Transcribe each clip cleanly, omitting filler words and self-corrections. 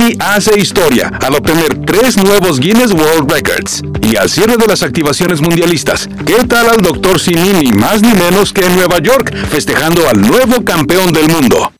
Simi hace historia al obtener 3 nuevos Guinness World Records. Y al cierre de las activaciones mundialistas, ¿qué tal al Dr. Simi ni más ni menos que en Nueva York, festejando al nuevo campeón del mundo?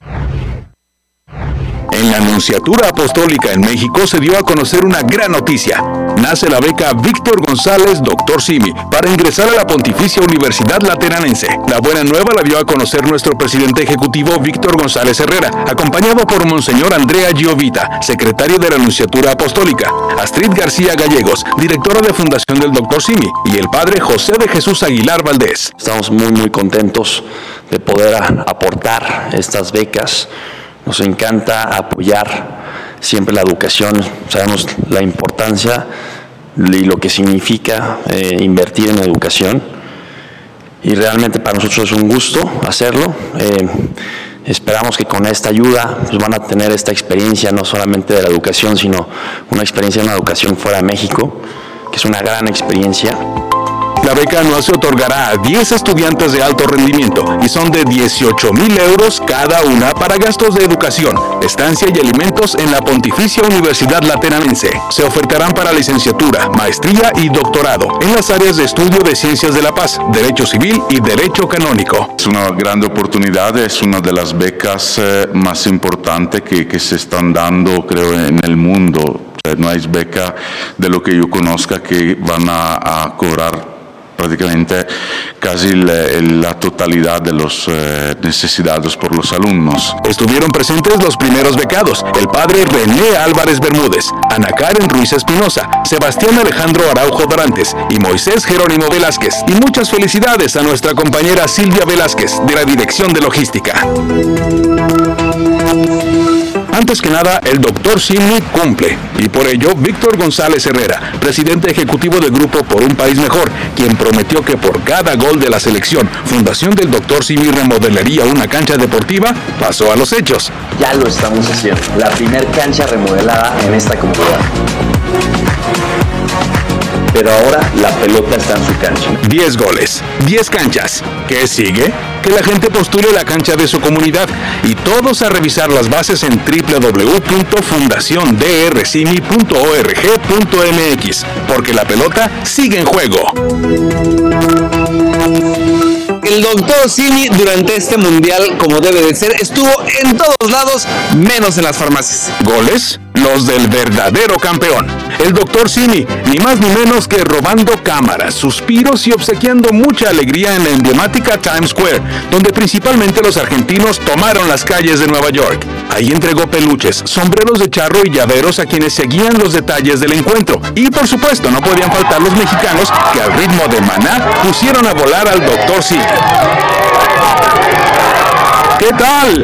En la Nunciatura Apostólica en México se dio a conocer una gran noticia. Nace la beca Víctor González Dr. Simi para ingresar a la Pontificia Universidad Lateranense. La buena nueva la dio a conocer nuestro presidente ejecutivo Víctor González Herrera, acompañado por Monseñor Andrea Giovita, secretario de la Nunciatura Apostólica, Astrid García Gallegos, directora de Fundación del Dr. Simi, y el padre José de Jesús Aguilar Valdés. Estamos muy contentos de poder aportar estas becas. Nos encanta apoyar siempre la educación, sabemos la importancia y lo que significa invertir en educación, y realmente para nosotros es un gusto hacerlo. Esperamos que con esta ayuda pues van a tener esta experiencia no solamente de la educación, sino una experiencia en la educación fuera de México, que es una gran experiencia. La beca anual se otorgará a 10 estudiantes de alto rendimiento y son de 18,000 euros cada una para gastos de educación, estancia y alimentos en la Pontificia Universidad Lateranense. Se ofertarán para licenciatura, maestría y doctorado en las áreas de estudio de Ciencias de la Paz, Derecho Civil y Derecho Canónico. Es una gran oportunidad, es una de las becas más importantes que se están dando, creo, en el mundo. No hay beca de lo que yo conozca que van a cobrar prácticamente casi la totalidad de los necesidades por los alumnos. Estuvieron presentes los primeros becados, el padre René Álvarez Bermúdez, Ana Karen Ruiz Espinosa, Sebastián Alejandro Araujo Dorantes y Moisés Jerónimo Velázquez. Y muchas felicidades a nuestra compañera Silvia Velázquez, de la Dirección de Logística. Antes que nada, el Dr. Simi cumple, y por ello, Víctor González Herrera, presidente ejecutivo del Grupo Por un País Mejor, quien prometió que por cada gol de la selección, Fundación del Dr. Simi remodelaría una cancha deportiva, pasó a los hechos. Ya lo estamos haciendo, la primer cancha remodelada en esta comunidad. Pero ahora la pelota está en su cancha. 10 goles, 10 canchas. ¿Qué sigue? Que la gente postule la cancha de su comunidad y todos a revisar las bases en www.fundaciondrsimi.org.mx, porque la pelota sigue en juego. El Dr. Simi durante este mundial, como debe de ser, estuvo en todos lados, menos en las farmacias. ¿Goles? Los del verdadero campeón. El Dr. Simi, ni más ni menos que robando cámaras, suspiros y obsequiando mucha alegría en la emblemática Times Square, donde principalmente los argentinos tomaron las calles de Nueva York. Ahí entregó peluches, sombreros de charro y llaveros a quienes seguían los detalles del encuentro. Y por supuesto no podían faltar los mexicanos que al ritmo de Maná pusieron a volar al Dr. Simi. ¿Qué tal?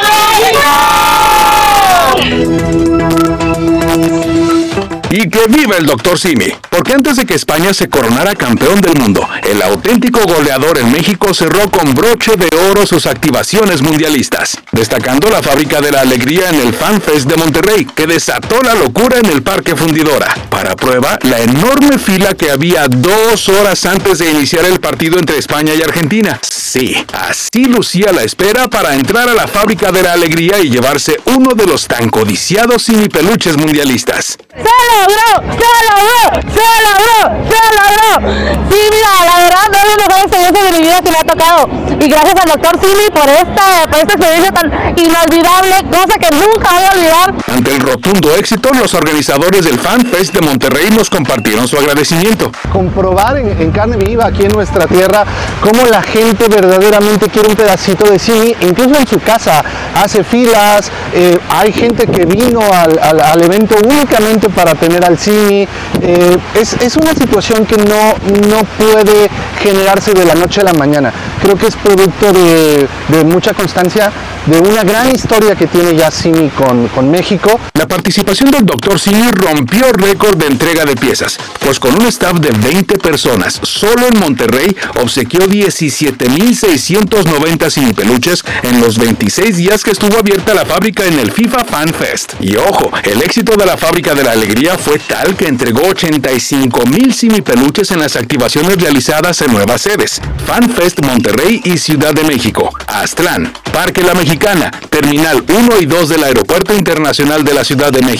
Y que viva el Dr. Simi, porque antes de que España se coronara campeón del mundo, el auténtico goleador en México cerró con broche de oro sus activaciones mundialistas, destacando la Fábrica de la Alegría en el Fan Fest de Monterrey, que desató la locura en el Parque Fundidora. Para prueba, la enorme fila que había 2 horas antes de iniciar el partido entre España y Argentina. Sí, así lucía la espera para entrar a la Fábrica de la Alegría y llevarse uno de los tan codiciados Simi peluches mundialistas. Sí, mira, la verdad no es la mejor experiencia de mi vida que me ha tocado, y gracias al Dr. Simi por esta experiencia tan inolvidable, cosa que nunca voy a olvidar. Ante el rotundo éxito, los organizadores del Fan Fest de Monterrey nos compartieron su agradecimiento. Comprobar en carne viva aquí en nuestra tierra cómo la gente verdaderamente quiere un pedacito de Simi, incluso en su casa hace filas, hay gente que vino al evento únicamente para tener al Simi. Es una situación que no puede generarse de la noche a la mañana. Creo que es producto de mucha constancia, de una gran historia que tiene ya Simi con México. La participación del Dr. Simi rompió récord de entrega de piezas, pues con un staff de 20 personas, solo en Monterrey obsequió 17,690 Simi peluches en los 26 días que estuvo abierta la fábrica en el FIFA Fan Fest. Y ojo, el éxito de la Fábrica de la Alegría fue tal que entregó 85,000 Simi peluches en las activaciones realizadas en nuevas sedes: Fan Fest Monterrey y Ciudad de México, Aztlán, Parque La Mexicana, Terminal 1 y 2 del Aeropuerto Internacional de la Ciudad de México.